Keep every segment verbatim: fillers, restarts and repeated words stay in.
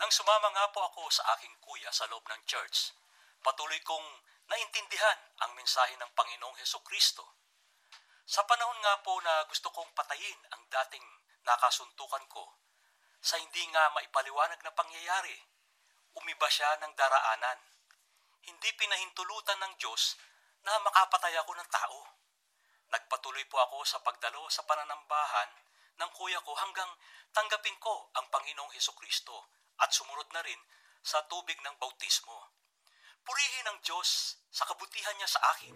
Nang sumama nga po ako sa aking kuya sa loob ng church, patuloy kong naintindihan ang mensahe ng Panginoong Hesukristo. Sa panahon nga po na gusto kong patayin ang dating nakasuntukan ko, sa hindi nga maipaliwanag na pangyayari, umiba siya ng daraanan. Hindi pinahintulutan ng Diyos na makapatay ako ng tao. Nagpatuloy po ako sa pagdalo sa pananambahan ng kuya ko hanggang tanggapin ko ang Panginoong Hesukristo at sumunod na rin sa tubig ng bautismo. Purihin ang Diyos sa kabutihan niya sa akin.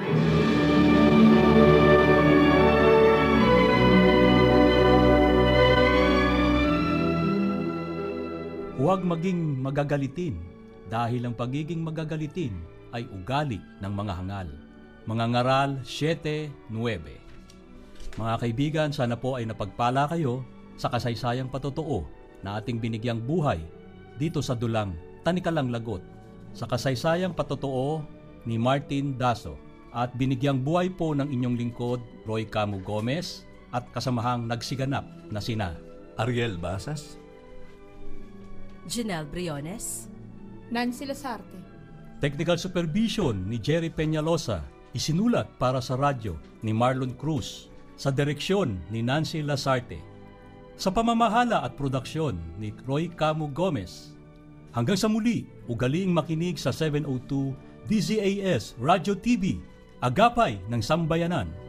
Huwag maging magagalitin dahil ang pagiging magagalitin ay ugali ng mga hangal. Mga Ngaral seven nine. Mga kaibigan, sana po ay napagpala kayo sa kasaysayang patotoo na ating binigyang buhay dito sa dulang Tanikalang Lagot, sa kasaysayang patotoo ni Martin Daso, at binigyang buhay po ng inyong lingkod Roy Camo Gomez at kasamahang nagsiganap na sina Ariel Basas, Janelle Briones, Nancy Lasarte. Technical supervision ni Jerry Peñalosa, isinulat para sa radyo ni Marlon Cruz, sa direksyon ni Nancy Lasarte, sa pamamahala at produksyon ni Roy Camo Gomez. Hanggang sa muli, ugaliing makinig sa seven oh two D Z A S Radio T V, agapay ng sambayanan.